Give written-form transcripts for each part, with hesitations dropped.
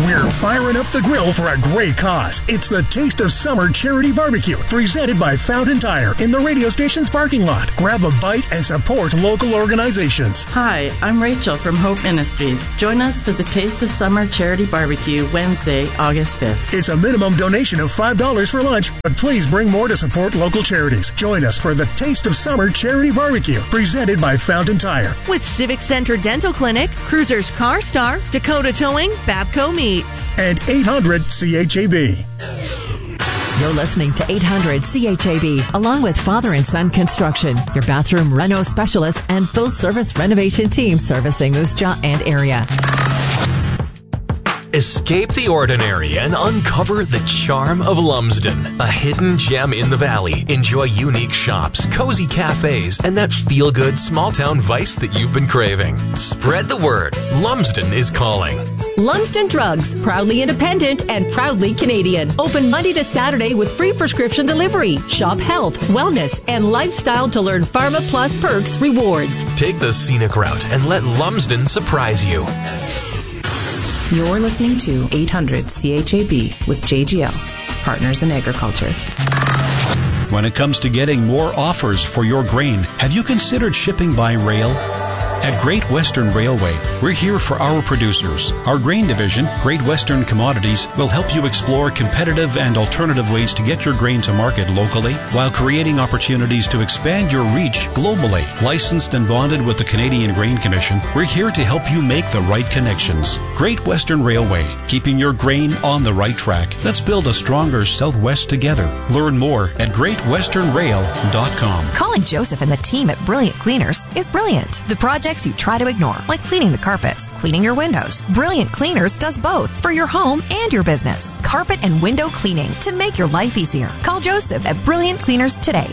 We're firing up the grill for a great cause. It's the Taste of Summer Charity Barbecue, presented by Fountain Tire in the radio station's parking lot. Grab a bite and support local organizations. Hi, I'm Rachel from Hope Ministries. Join us for the Taste of Summer Charity Barbecue Wednesday, August 5th. It's a minimum donation of $5 for lunch, but please bring more to support local charities. Join us for the Taste of Summer Charity Barbecue, presented by Fountain Tire. With Civic Center Dental Clinic, Cruisers Car Star, Dakota Towing, Babco Meats. And 800 CHAB. You're listening to 800 CHAB, along with Father and Son Construction, your bathroom reno specialist and full-service renovation team servicing Moose Jaw and area. Escape the ordinary and uncover the charm of Lumsden, a hidden gem in the valley. Enjoy unique shops, cozy cafes, and that feel-good small-town vice that you've been craving. Spread the word. Lumsden is calling. Lumsden Drugs, proudly independent and proudly Canadian. Open Monday to Saturday with free prescription delivery. Shop health, wellness, and lifestyle to learn Pharma Plus perks rewards. Take the scenic route and let Lumsden surprise you. You're listening to 800 CHAB with JGL, Partners in Agriculture. When it comes to getting more offers for your grain, have you considered shipping by rail? At Great Western Railway, we're here for our producers. Our grain division, Great Western Commodities, will help you explore competitive and alternative ways to get your grain to market locally while creating opportunities to expand your reach globally. Licensed and bonded with the Canadian Grain Commission, we're here to help you make the right connections. Great Western Railway, keeping your grain on the right track. Let's build a stronger Southwest together. Learn more at greatwesternrail.com. Calling Joseph and the team at Brilliant Cleaners is brilliant. The projects you try to ignore, like cleaning the carpets, cleaning your windows. Brilliant Cleaners does both for your home and your business. Carpet and window cleaning to make your life easier. Call Joseph at Brilliant Cleaners today,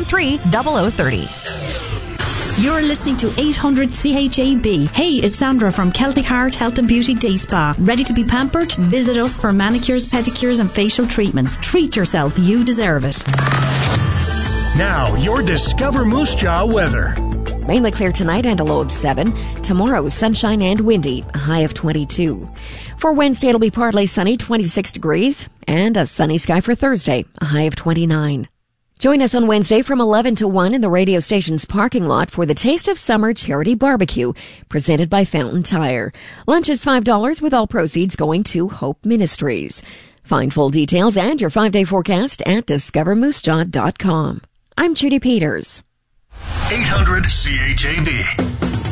313-0030. You're listening to 800 CHAB. Hey, it's Sandra from Celtic Heart Health and Beauty Day Spa. Ready to be pampered? Visit us for manicures, pedicures and facial treatments. Treat yourself. You deserve it. Now, your Discover Moose Jaw weather. Mainly clear tonight and a low of 7. Tomorrow, sunshine and windy, a high of 22. For Wednesday, it'll be partly sunny, 26 degrees, and a sunny sky for Thursday, a high of 29. Join us on Wednesday from 11 to 1 in the radio station's parking lot for the Taste of Summer Charity Barbecue, presented by Fountain Tire. Lunch is $5 with all proceeds going to Hope Ministries. Find full details and your 5-day forecast at discovermoosejaw.com. I'm Judy Peters. 800 CHAB.